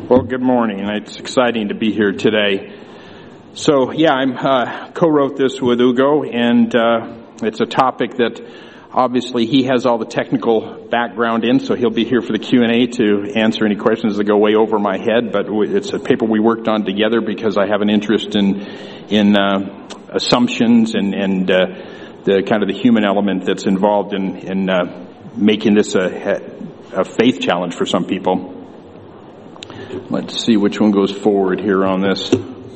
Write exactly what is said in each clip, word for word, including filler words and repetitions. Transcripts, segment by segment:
Well, good morning. It's exciting to be here today. So, yeah, I uh, co-wrote this with Ugo, and uh, it's a topic that obviously he has all the technical background in, so he'll be here for the Q and A to answer any questions that go way over my head. But it's a paper we worked on together because I have an interest in in uh, assumptions and and uh, the kind of the human element that's involved in in uh, making this a, a faith challenge for some people. Let's see which one goes forward here on this.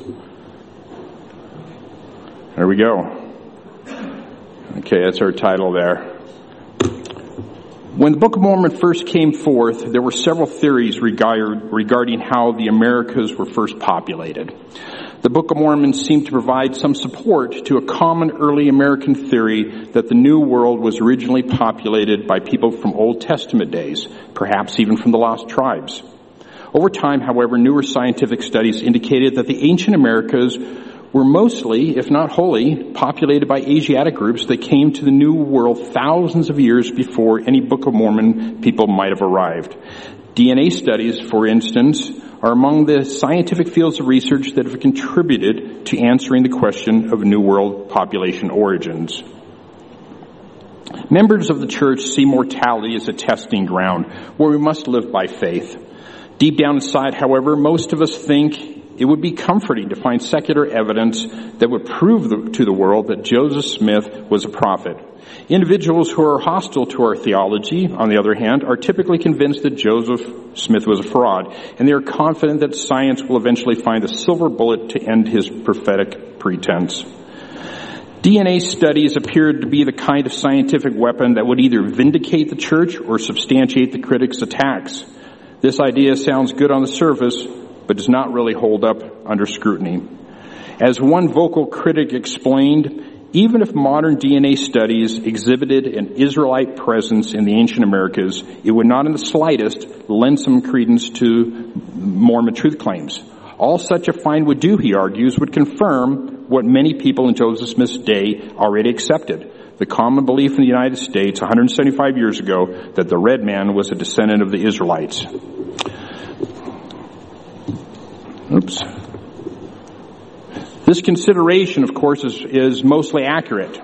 There we go. Okay, that's our title there. When the Book of Mormon first came forth, there were several theories regard, regarding how the Americas were first populated. The Book of Mormon seemed to provide some support to a common early American theory that the New World was originally populated by people from Old Testament days, perhaps even from the lost tribes. Over time, however, newer scientific studies indicated that the ancient Americas were mostly, if not wholly, populated by Asiatic groups that came to the New World thousands of years before any Book of Mormon people might have arrived. D N A studies, for instance, are among the scientific fields of research that have contributed to answering the question of New World population origins. Members of the church see mortality as a testing ground where we must live by faith. Deep down inside, however, most of us think it would be comforting to find secular evidence that would prove the, to the world that Joseph Smith was a prophet. Individuals who are hostile to our theology, on the other hand, are typically convinced that Joseph Smith was a fraud, and they are confident that science will eventually find a silver bullet to end his prophetic pretense. D N A studies appeared to be the kind of scientific weapon that would either vindicate the church or substantiate the critics' attacks. This idea sounds good on the surface, but does not really hold up under scrutiny. As one vocal critic explained, even if modern D N A studies exhibited an Israelite presence in the ancient Americas, it would not in the slightest lend some credence to Mormon truth claims. All such a find would do, he argues, would confirm what many people in Joseph Smith's day already accepted. The common belief in the United States one hundred seventy-five years ago that the red man was a descendant of the Israelites. Oops. This consideration, of course, is, is mostly accurate.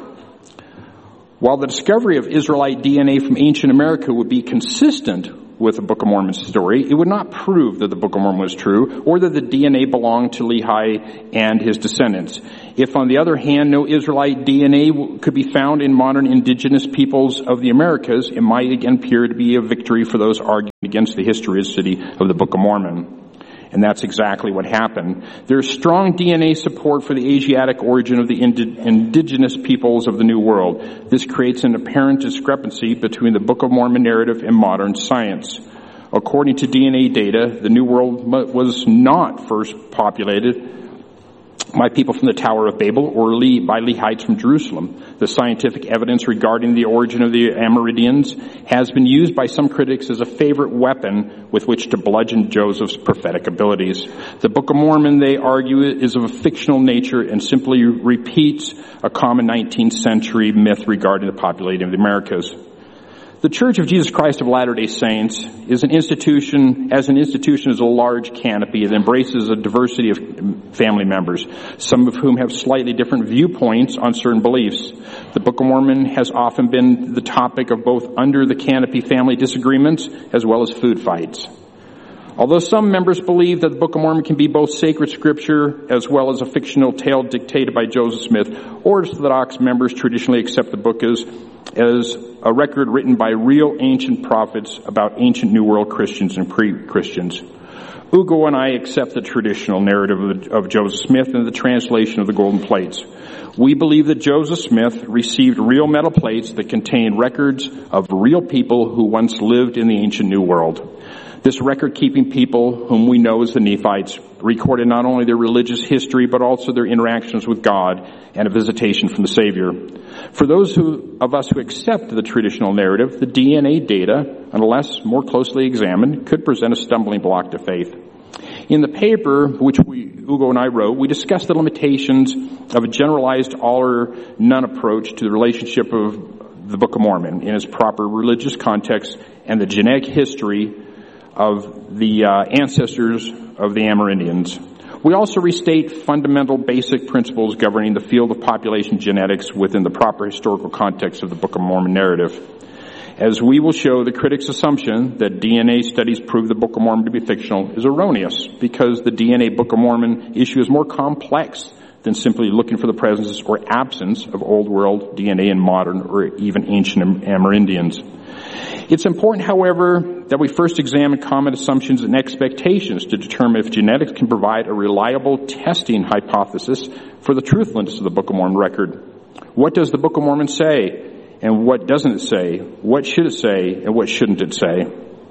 While the discovery of Israelite D N A from ancient America would be consistent with the Book of Mormon story, it would not prove that the Book of Mormon was true or that the D N A belonged to Lehi and his descendants. If, on the other hand, no Israelite D N A could be found in modern indigenous peoples of the Americas, it might again appear to be a victory for those arguing against the historicity of the Book of Mormon. And that's exactly what happened. There's strong D N A support for the Asiatic origin of the indi- indigenous peoples of the New World. This creates an apparent discrepancy between the Book of Mormon narrative and modern science. According to D N A data, the New World was not first populated by people from the Tower of Babel or by Lehites from Jerusalem. The scientific evidence regarding the origin of the Amerindians has been used by some critics as a favorite weapon with which to bludgeon Joseph's prophetic abilities. The Book of Mormon, they argue, is of a fictional nature and simply repeats a common nineteenth century myth regarding the populating of the Americas. The Church of Jesus Christ of Latter-day Saints is an institution, as an institution is a large canopy that embraces a diversity of family members, some of whom have slightly different viewpoints on certain beliefs. The Book of Mormon has often been the topic of both under the canopy family disagreements as well as food fights. Although some members believe that the Book of Mormon can be both sacred scripture as well as a fictional tale dictated by Joseph Smith, Orthodox members traditionally accept the book as, as a record written by real ancient prophets about ancient New World Christians and pre-Christians. Ugo and I accept the traditional narrative of, of Joseph Smith and the translation of the golden plates. We believe that Joseph Smith received real metal plates that contain records of real people who once lived in the ancient New World. This record-keeping people, whom we know as the Nephites, recorded not only their religious history, but also their interactions with God and a visitation from the Savior. For those who, of us who accept the traditional narrative, the D N A data, unless more closely examined, could present a stumbling block to faith. In the paper, which we, Ugo and I wrote, we discussed the limitations of a generalized all or none approach to the relationship of the Book of Mormon in its proper religious context and the genetic history of the uh, ancestors of the Amerindians. We also restate fundamental basic principles governing the field of population genetics within the proper historical context of the Book of Mormon narrative. As we will show, the critics' assumption that D N A studies prove the Book of Mormon to be fictional is erroneous, because the D N A Book of Mormon issue is more complex than simply looking for the presence or absence of Old World D N A in modern or even ancient Amerindians. It's important, however, that we first examine common assumptions and expectations to determine if genetics can provide a reliable testing hypothesis for the truthfulness of the Book of Mormon record. What does the Book of Mormon say, and what doesn't it say? What should it say, and what shouldn't it say?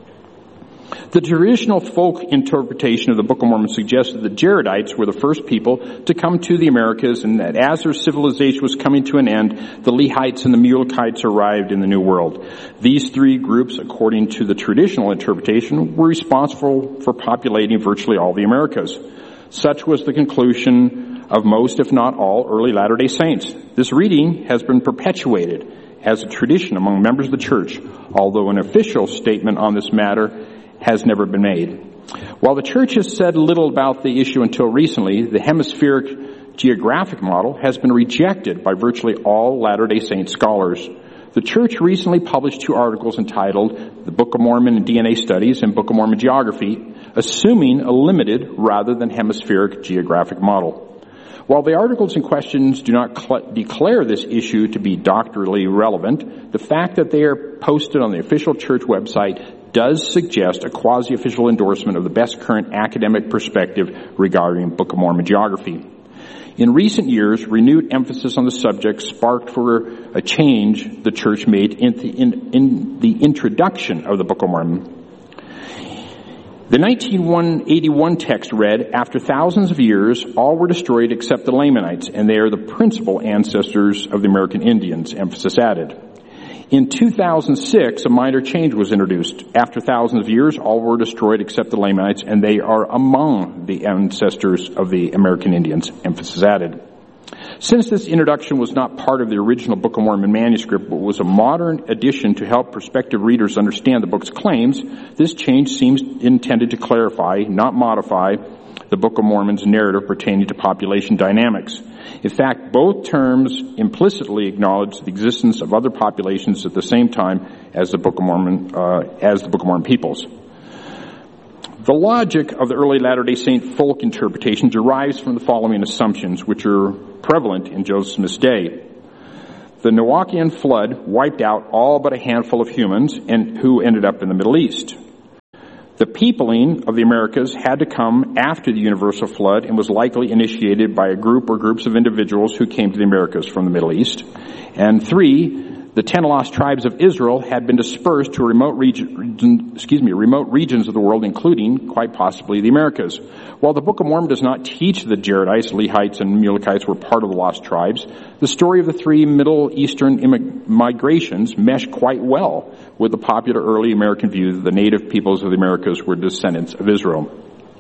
The traditional folk interpretation of the Book of Mormon suggests that the Jaredites were the first people to come to the Americas, and that as their civilization was coming to an end, the Lehites and the Mulekites arrived in the New World. These three groups, according to the traditional interpretation, were responsible for populating virtually all the Americas. Such was the conclusion of most, if not all, early Latter-day Saints. This reading has been perpetuated as a tradition among members of the Church, although an official statement on this matter has never been made. While the Church has said little about the issue until recently, the hemispheric geographic model has been rejected by virtually all Latter-day Saint scholars. The Church recently published two articles entitled The Book of Mormon and D N A Studies and Book of Mormon Geography, assuming a limited rather than hemispheric geographic model. While the articles in questions do not cl- declare this issue to be doctrinally relevant, the fact that they are posted on the official Church website does suggest a quasi-official endorsement of the best current academic perspective regarding Book of Mormon geography. In recent years, renewed emphasis on the subject sparked for a change the Church made in the, in, in the introduction of the Book of Mormon. The nineteen eighty-one text read, "After thousands of years, all were destroyed except the Lamanites, and they are the principal ancestors of the American Indians," emphasis added. In two thousand six, a minor change was introduced. "After thousands of years, all were destroyed except the Lamanites, and they are among the ancestors of the American Indians," emphasis added. Since this introduction was not part of the original Book of Mormon manuscript, but was a modern addition to help prospective readers understand the book's claims, this change seems intended to clarify, not modify, the Book of Mormon's narrative pertaining to population dynamics. In fact, both terms implicitly acknowledge the existence of other populations at the same time as the Book of Mormon, uh, as the Book of Mormon peoples. The logic of the early Latter-day Saint folk interpretation derives from the following assumptions, which are prevalent in Joseph Smith's day. The Noachian flood wiped out all but a handful of humans and who ended up in the Middle East. The peopling of the Americas had to come after the universal flood and was likely initiated by a group or groups of individuals who came to the Americas from the Middle East. And three, the ten lost tribes of Israel had been dispersed to a remote region, excuse me, remote regions of the world, including, quite possibly, the Americas. While the Book of Mormon does not teach that Jaredites, Lehites, and Mulekites were part of the lost tribes, the story of the three Middle Eastern immig- migrations mesh quite well with the popular early American view that the native peoples of the Americas were descendants of Israel.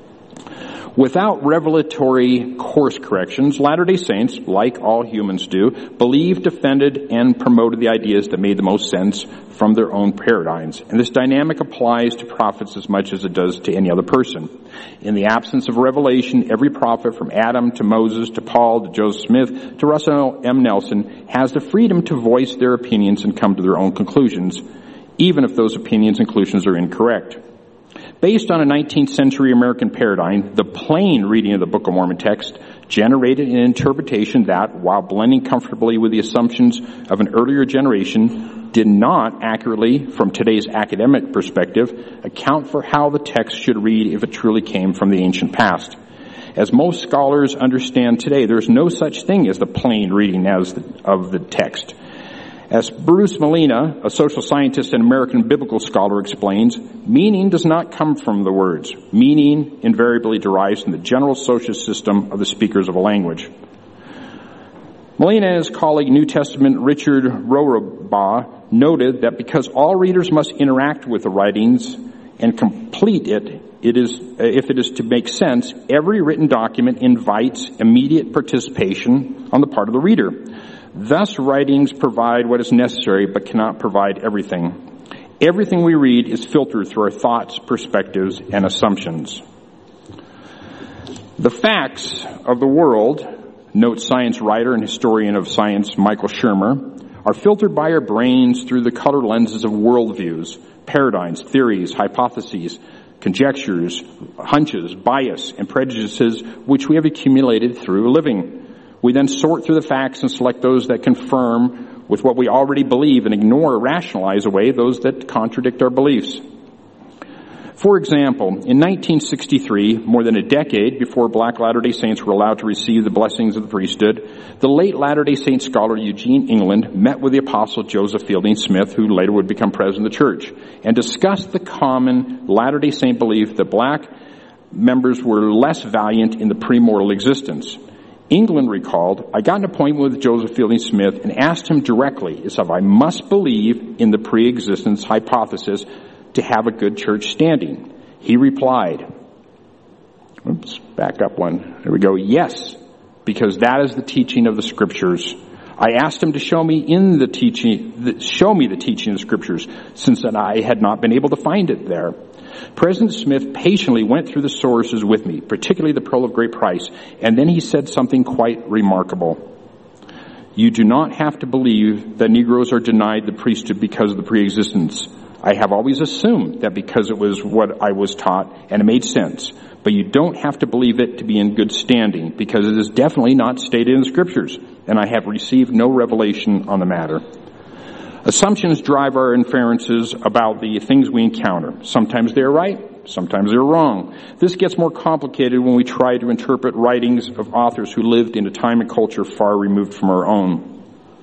Without revelatory course corrections, Latter-day Saints, like all humans do, believed, defended, and promoted the ideas that made the most sense from their own paradigms. And this dynamic applies to prophets as much as it does to any other person. In the absence of revelation, every prophet from Adam to Moses to Paul to Joseph Smith to Russell M. Nelson has the freedom to voice their opinions and come to their own conclusions, even if those opinions and conclusions are incorrect. Based on a nineteenth century American paradigm, the plain reading of the Book of Mormon text generated an interpretation that, while blending comfortably with the assumptions of an earlier generation, did not accurately, from today's academic perspective, account for how the text should read if it truly came from the ancient past. As most scholars understand today, there is no such thing as the plain reading as the, of the text. As Bruce Molina, a social scientist and American biblical scholar, explains, meaning does not come from the words. Meaning invariably derives from the general social system of the speakers of a language. Molina and his colleague, New Testament Richard Rohrbaugh, noted that because all readers must interact with the writings and complete it, it is, if it is to make sense, every written document invites immediate participation on the part of the reader. Thus, writings provide what is necessary but cannot provide everything. Everything we read is filtered through our thoughts, perspectives, and assumptions. The facts of the world, notes science writer and historian of science Michael Shermer, are filtered by our brains through the color lenses of worldviews, paradigms, theories, hypotheses, conjectures, hunches, bias, and prejudices which we have accumulated through living. We then sort through the facts and select those that confirm with what we already believe and ignore or rationalize away those that contradict our beliefs. For example, in nineteen sixty-three, more than a decade before Black Latter-day Saints were allowed to receive the blessings of the priesthood, the late Latter-day Saint scholar Eugene England met with the apostle Joseph Fielding Smith, who later would become president of the church, and discussed the common Latter-day Saint belief that black members were less valiant in the premortal existence. England recalled, I got an appointment with Joseph Fielding Smith and asked him directly as if I must believe in the pre-existence hypothesis to have a good church standing. He replied, oops, back up one. There we go. Yes, because that is the teaching of the scriptures. I asked him to show me in the teaching, show me the teaching of the scriptures, since that I had not been able to find it there. President Smith patiently went through the sources with me, particularly the Pearl of Great Price, and then he said something quite remarkable. You do not have to believe that Negroes are denied the priesthood because of the preexistence. I have always assumed that because it was what I was taught and it made sense. But you don't have to believe it to be in good standing because it is definitely not stated in the scriptures, and I have received no revelation on the matter. Assumptions drive our inferences about the things we encounter. Sometimes they're right, sometimes they're wrong. This gets more complicated when we try to interpret writings of authors who lived in a time and culture far removed from our own.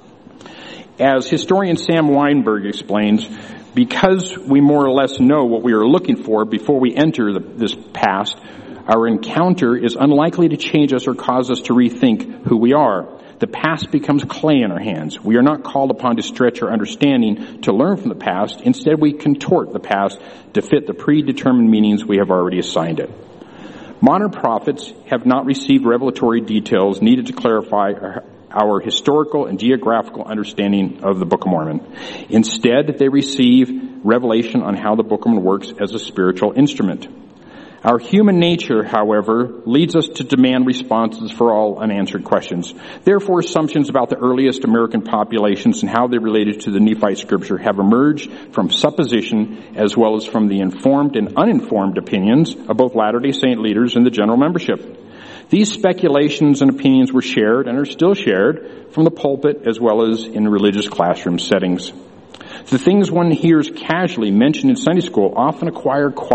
As historian Sam Weinberg explains, because we more or less know what we are looking for before we enter the, this past, our encounter is unlikely to change us or cause us to rethink who we are. The past becomes clay in our hands. We are not called upon to stretch our understanding to learn from the past. Instead, we contort the past to fit the predetermined meanings we have already assigned it. Modern prophets have not received revelatory details needed to clarify our, our historical and geographical understanding of the Book of Mormon. Instead, they receive revelation on how the Book of Mormon works as a spiritual instrument. Our human nature, however, leads us to demand responses for all unanswered questions. Therefore, assumptions about the earliest American populations and how they related to the Nephite scripture have emerged from supposition as well as from the informed and uninformed opinions of both Latter-day Saint leaders and the general membership. These speculations and opinions were shared and are still shared from the pulpit as well as in religious classroom settings. The things one hears casually mentioned in Sunday school often acquire